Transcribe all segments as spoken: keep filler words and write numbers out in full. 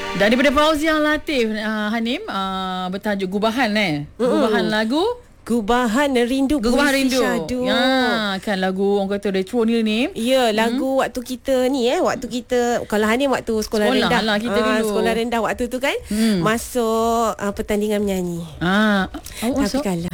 Dan daripada Fauziah Latif, uh, Hanim, uh, bertajuk Gubahan eh. Gubahan mm. lagu Gubahan Rindu Gubahan Rindu. Syahdu. Ya, kan lagu orang kata retro ni ni. Ya, lagu hmm. waktu kita ni eh, waktu kita kalau Hanim waktu sekolah, sekolah rendah. Lah kita ah, dulu. Sekolah rendah waktu tu kan hmm. masuk uh, pertandingan menyanyi. Ah, awak tapi kalah.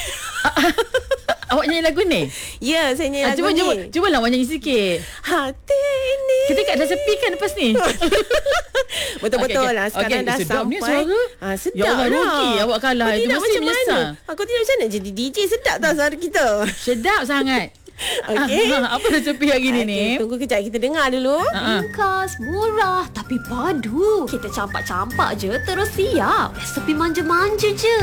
Awak nyanyi lagu ni? Ya, saya nyanyi ah, lagu cuba, ni. Cuba, cuba lah awak nyanyi sikit. Hati ni. Kita kat dah sepi kan lepas ni. Betul-betul okay, okay. lah. Sekarang okay, dah sedap sampai. Ni suara. Ah, sedap ya Allah, lah. rugi awak kalah. Aku Itu tidak mesti macam menyesal. mana. Aku tidak macam mana jadi D J. Sedap tak suara kita? Sedap sangat. Okey. Apa resepi hari ni ni? Tunggu kejap, kita dengar dulu. Ringkas, murah tapi padu. Kita campak-campak je terus siap. Resepi manja-manja je.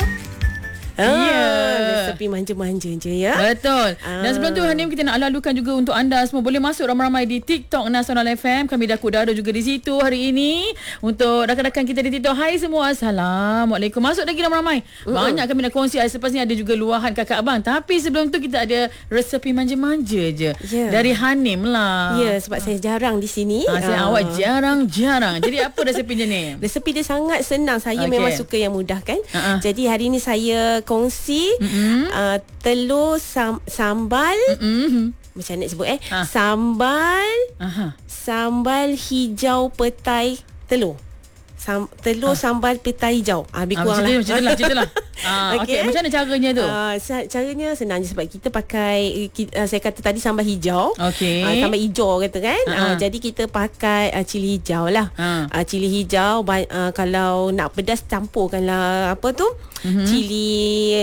Ah, ya. Resepi manja-manja je ya. Betul. Ah. Dan sebelum tu Hanim, kita nak lalukan juga untuk anda semua boleh masuk ramai-ramai di TikTok Nasional F M. Kami dah kudara juga di situ hari ini. Untuk rakan-rakan kita di TikTok, hai semua, Assalamualaikum. Masuk lagi ramai-ramai. Uh-uh. Banyak kami nak kongsi. Selepas ni ada juga luahan kakak abang. Tapi sebelum tu kita ada resepi manja-manja je yeah. dari Hanim lah. Ya, yeah, sebab saya jarang di sini. Ha, saya uh. awak jarang-jarang. Jadi apa resepinya ni? Resepi dia sangat senang. Saya okay. memang suka yang mudah kan. Uh-uh. Jadi hari ni saya kongsi mm-hmm. uh, telur sam- sambal mm-hmm. macam nak sebut eh ha. Sambal Aha. Sambal hijau petai telur Sam, telur ha. sambal petai hijau. Ah, lebih kurang lah. Cerita lah, cerita lah. Ah, okay. okay. Macam mana caranya tu? Uh, caranya senang je sebab kita pakai, kita, uh, saya kata tadi sambal hijau. Okay. Uh, sambal hijau kata kan. Uh-huh. Uh, jadi kita pakai uh, cili hijau lah. Uh. Uh, cili hijau, uh, kalau nak pedas campurkanlah apa tu? Mm-hmm. Cili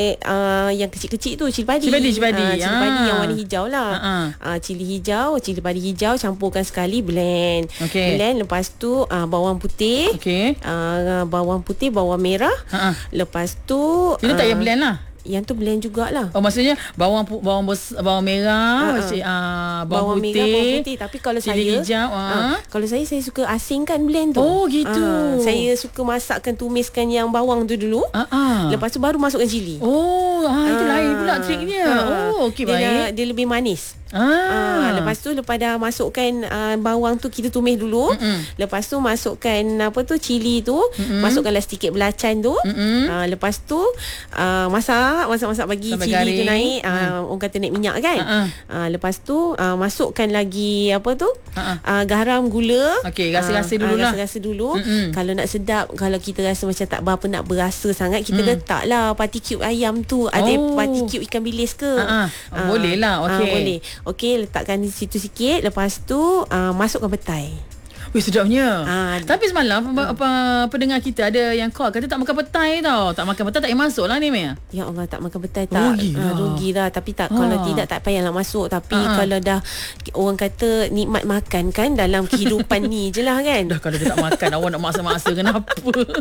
uh, yang kecil-kecil tu, cili padi. Cili padi, cili padi. Uh, cili ah. padi yang warna hijau lah. Uh-huh. Uh, cili hijau, cili padi hijau campurkan sekali, blend. Okay. Blend, lepas tu uh, bawang putih. Okay. Uh, bawang putih, bawang merah. Uh-huh. Lepas tu itu uh, tak payah blend lah. Yang tu blend jugalah. Oh, maksudnya bawang bawang bos, bawang merah, uh-huh. macam uh, bawang, bawang putih, merah, bawang putih. Tapi kalau cili saya hijau, uh. uh, kalau saya saya suka asingkan blend tu. Oh, gitu. Uh, saya suka masakkan, tumiskan yang bawang tu dulu. Uh-huh. Lepas tu baru masukkan cili. Oh, ah, itu uh, lain pula triknya. Uh, oh, okey, baik. Dia, dia lebih manis. Ah. Uh, lepas tu lepas dah masukkan uh, bawang tu kita tumis dulu. Mm-mm. Lepas tu masukkan apa tu cili tu, mm-mm. masukkanlah sedikit belacan tu. Uh, lepas tu uh, masak, masak-masak bagi sampai cili garing tu naik, uh, mm. orang kata naik minyak kan. Uh-uh. Uh, lepas tu uh, masukkan lagi apa tu? Uh-uh. Uh, garam, gula. Okey, rasa-rasa uh, dululah. Rasa-rasa dulu. Mm-mm. Kalau nak sedap, kalau kita rasa macam tak berapa nak berasa sangat, kita mm. letaklah party cube ayam tu. Ada oh. party cube ikan bilis ke? Uh-uh. Uh, boleh lah, okey. Uh, boleh. Okey, letakkan di situ sikit. Lepas tu uh, masukkan petai. Wih, sedapnya. Ha, Tapi semalam apa, apa pendengar kita ada yang call kata tak makan petai tau. Tak makan petai tak payah masuk lah ni Mia. Ya Allah, tak makan petai tak. Rugi lah. Uh, rugi lah. Tapi tak, ha. kalau tidak tak payahlah masuk. Tapi ha. kalau dah orang kata nikmat makan kan dalam kehidupan ni je lah kan. Dah kalau dia tak makan awak nak maksa-maksa kenapa?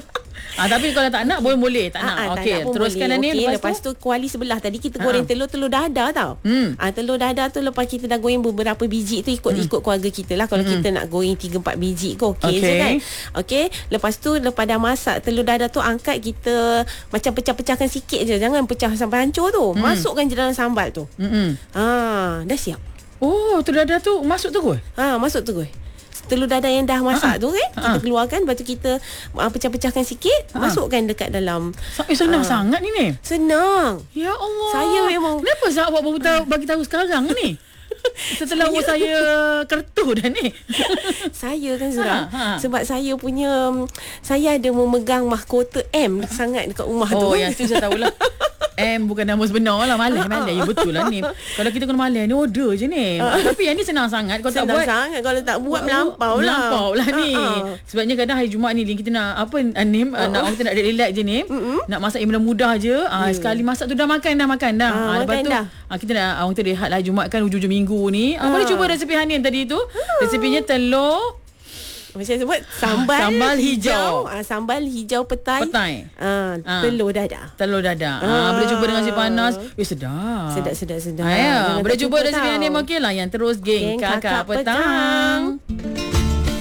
Ah, tapi kalau tak nak boleh-boleh. Tak nak. Okey, teruskan ni. Okay, lepas, lepas tu, tu kuali sebelah tadi kita goreng ha. telur, telur dadar tau. Hmm. Ah, telur dadar tu lepas kita dah goreng beberapa biji tu ikut hmm. ikut keluarga kita lah. Kalau hmm. kita nak goreng tiga empat biji ke okey okay. je kan. Okey, lepas tu lepas dah masak telur dadar tu, angkat, kita macam pecah-pecahkan sikit je. Jangan pecah sampai hancur tu. Hmm. Masukkan je dalam sambal tu. Hmm. Ah, dah siap. Oh, telur dadar tu masuk tu ke? Ah, masuk tu ke. Telur dadar yang dah masak uh-huh. tu kan, kita uh-huh. keluarkan, lepas tu kita uh, pecah-pecahkan sikit, uh-huh. masukkan dekat dalam. Eh, senang uh, sangat ni ni. Senang. Ya Allah. Saya memang. Kenapa saya awak baru tahu, bagi tahu sekarang ni? Setelah saya, saya kertuh dah ni. Saya kan Zura, ha, ha. sebab saya punya, saya ada memegang mahkota M ha. sangat dekat rumah oh, tu. Oh, yang tu saya tahulah. M bukan nama sebenar lah. Malah, malah. Ya betul lah ni. Kalau kita kena malah ni, order je ni. Uh, Tapi yang ni senang sangat. Kalau senang tak buat, sangat. Kalau tak buat, melampau lah. Melampau lah ni. Uh, uh. Sebabnya kadang hari Jumaat ni, kita nak apa ni, uh, nak kita nak relax je ni. Uh-uh. Nak masak yang mudah je. Uh, yeah. Sekali masak tu dah makan dah. Makan dah. Uh, uh, lepas tu uh, kita nak orang kita rehat lah Jumaat kan, hujung-hujung minggu ni. Uh, uh. Boleh cuba resepi Hanim tadi tu. Uh. Resepinya telur, macam sebut sambal, sambal hijau, hijau. Ah, sambal hijau petai, petai. Ah, ah. telur dadar. Telur dadar. Ah. Ah, boleh cuba dengan nasi panas. Eh, sedap. Sedap, sedap, sedap. Ah, ya. Boleh cuba resepi Hanim, okey lah. Yang terus geng, geng kakak, kakak petang. petang.